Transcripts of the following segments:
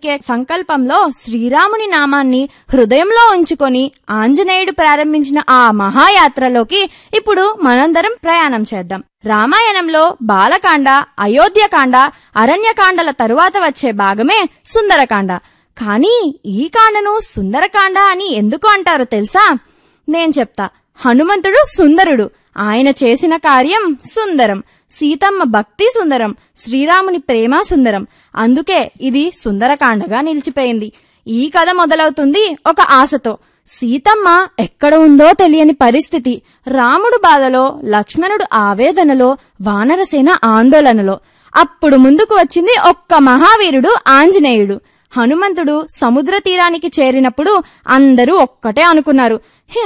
పలికే సంకల్పంలో శ్రీరాముని నామాన్ని హృదయంలో ఉంచుకొని ఆంజనేయుడు ప్రారంభించిన ఆ మహాయాత్రలోకి ఇప్పుడు మనందరం ప్రయాణం చేద్దాం. రామాయణంలో బాలకాండ, అయోధ్యకాండ, అరణ్యకాండల తరువాత వచ్చే భాగమే సుందరకాండ. కానీ ఈ కాండను సుందరకాండ అని ఎందుకు అంటారో తెలుసా? నేను చెప్తా. హనుమంతుడు సుందరుడు, ఆయన చేసిన కార్యం సుందరం, సీతమ్మ భక్తి సుందరం, శ్రీరాముని ప్రేమ సుందరం. అందుకే ఇది సుందరకాండగా నిలిచిపోయింది. ఈ కథ మొదలవుతుంది ఒక ఆశతో. సీతమ్మ ఎక్కడ ఉందో తెలియని పరిస్థితి, రాముడు బాధలో, లక్ష్మణుడు ఆవేదనలో, వానరసేన ఆందోళనలో. అప్పుడు ముందుకు వచ్చింది ఒక్క మహావీరుడు ఆంజనేయుడు. హనుమంతుడు సముద్ర తీరానికి చేరినప్పుడు అందరూ ఒక్కటే అనుకున్నారు,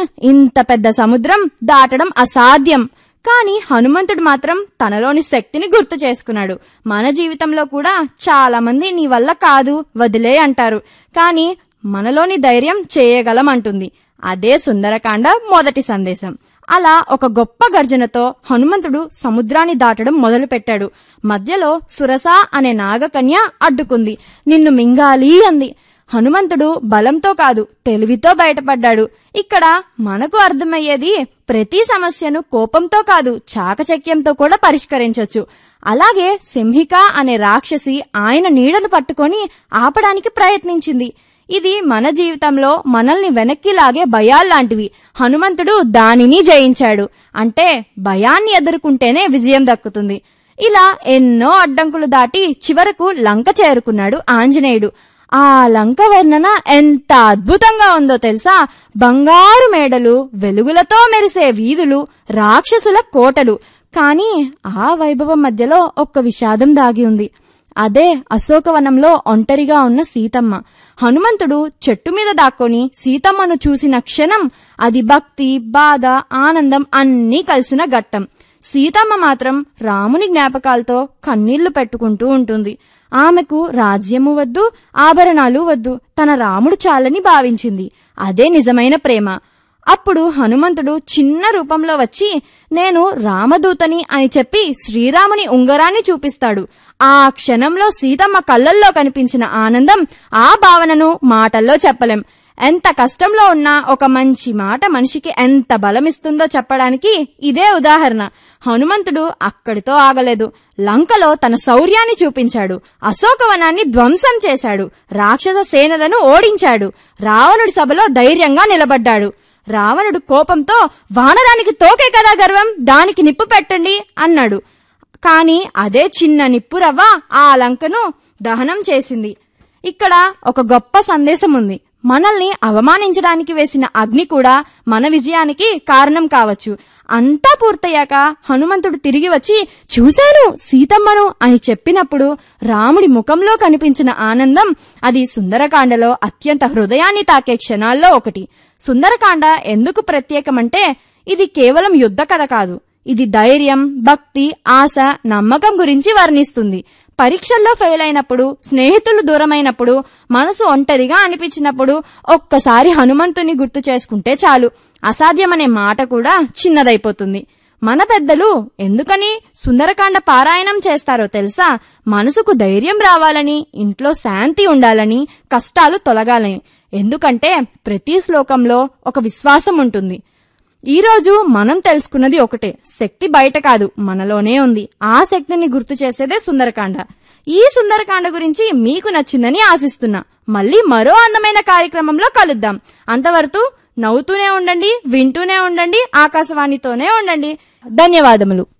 ఇంత పెద్ద సముద్రం దాటడం అసాధ్యం. కానీ హనుమంతుడు మాత్రం తనలోని శక్తిని గుర్తు చేసుకున్నాడు. మన జీవితంలో కూడా చాలా మంది నీ వల్ల కాదు, వదిలే అంటారు. కానీ మనలోని ధైర్యం చేయగలం అంటుంది. అదే సుందరకాండ మొదటి సందేశం. అలా ఒక గొప్ప గర్జనతో హనుమంతుడు సముద్రాన్ని దాటడం మొదలుపెట్టాడు. మధ్యలో సురస అనే నాగకన్య అడ్డుకుంది. నిన్ను మింగాలి అంది. హనుమంతుడు బలంతో కాదు, తెలివితో బయటపడ్డాడు. ఇక్కడ మనకు అర్థమయ్యేది, ప్రతి సమస్యను కోపంతో కాదు, చాకచక్యంతో కూడా పరిష్కరించొచ్చు. అలాగే సింహిక అనే రాక్షసి ఆయన నీడను పట్టుకొని ఆపడానికి ప్రయత్నించింది. ఇది మన జీవితంలో మనల్ని వెనక్కి లాగే భయాల్లాంటివి. హనుమంతుడు దానిని జయించాడు. అంటే భయాన్ని ఎదుర్కొంటేనే విజయం దక్కుతుంది. ఇలా ఎన్నో అడ్డంకులు దాటి చివరకు లంక చేరుకున్నాడు ఆంజనేయుడు. ఆ లంక వర్ణన ఎంత అద్భుతంగా ఉందో తెలుసా? బంగారు మేడలు, వెలుగులతో మెరిసే వీధులు, రాక్షసుల కోటలు. కానీ ఆ వైభవం మధ్యలో ఒక్క విషాదం దాగి ఉంది. అదే అశోకవనంలో ఒంటరిగా ఉన్న సీతమ్మ. హనుమంతుడు చెట్టు మీద దాక్కొని సీతమ్మను చూసిన క్షణం అది భక్తి, బాధ, ఆనందం అన్నీ కలిసిన ఘట్టం. సీతమ్మ మాత్రం రాముని జ్ఞాపకాలతో కన్నీళ్లు పెట్టుకుంటూ ఉంటుంది. ఆమెకు రాజ్యము వద్దు, ఆభరణాలు వద్దు, తన రాముడు చాలని భావించింది. అదే నిజమైన ప్రేమ. అప్పుడు హనుమంతుడు చిన్న రూపంలో వచ్చి నేను రామదూతని అని చెప్పి శ్రీరాముని ఉంగరాన్ని చూపిస్తాడు. ఆ క్షణంలో సీతమ్మ కళ్ళల్లో కనిపించిన ఆనందం, ఆ భావనను మాటల్లో చెప్పలేం. ఎంత కష్టంలో ఉన్నా ఒక మంచి మాట మనిషికి ఎంత బలమిస్తుందో చెప్పడానికి ఇదే ఉదాహరణ. హనుమంతుడు అక్కడితో ఆగలేదు. లంకలో తన శౌర్యాన్ని చూపించాడు. అశోకవనాన్ని ధ్వంసం చేశాడు. రాక్షస సేనలను ఓడించాడు. రావణుడి సభలో ధైర్యంగా నిలబడ్డాడు. రావణుడు కోపంతో వానరానికి తోకే కదా గర్వం, దానికి నిప్పు పెట్టండి అన్నాడు. కాని అదే చిన్న నిప్పు రవ్వ ఆ లంకను దహనం చేసింది. ఇక్కడ ఒక గొప్ప సందేశం ఉంది. మనల్ని అవమానించడానికి వేసిన అగ్ని కూడా మన విజయానికి కారణం కావచ్చు. అంతా పూర్తయ్యాక హనుమంతుడు తిరిగి వచ్చి చూశాను సీతమ్మను అని చెప్పినప్పుడు రాముడి ముఖంలో కనిపించిన ఆనందం, అది సుందరకాండలో అత్యంత హృదయాన్ని తాకే క్షణాల్లో ఒకటి. సుందరకాండ ఎందుకు ప్రత్యేకమంటే ఇది కేవలం యుద్ధ కథ కాదు. ఇది ధైర్యం, భక్తి, ఆశ, నమ్మకం గురించి వర్ణిస్తుంది. పరీక్షల్లో ఫెయిల్ అయినప్పుడు, స్నేహితులు దూరమైనప్పుడు, మనసు ఒంటరిగా అనిపించినప్పుడు ఒక్కసారి హనుమంతుని గుర్తు చేసుకుంటే చాలు, అసాధ్యమనే మాట కూడా చిన్నదైపోతుంది. మన పెద్దలు ఎందుకని సుందరకాండ పారాయణం చేస్తారో తెలుసా? మనసుకు ధైర్యం రావాలని, ఇంట్లో శాంతి ఉండాలని, కష్టాలు తొలగాలని. ఎందుకంటే ప్రతి శ్లోకంలో ఒక విశ్వాసం ఉంటుంది. ఈరోజు మనం తెలుసుకున్నది ఒకటే, శక్తి బయట కాదు మనలోనే ఉంది. ఆ శక్తిని గుర్తు చేసేదే సుందరకాండ. ఈ సుందరకాండ గురించి మీకు నచ్చిందని ఆశిస్తున్నా. మళ్ళీ మరో అందమైన కార్యక్రమంలో కలుద్దాం. అంతవరకు నవ్వుతూనే ఉండండి, వింటూనే ఉండండి, ఆకాశవాణితోనే ఉండండి. ధన్యవాదములు.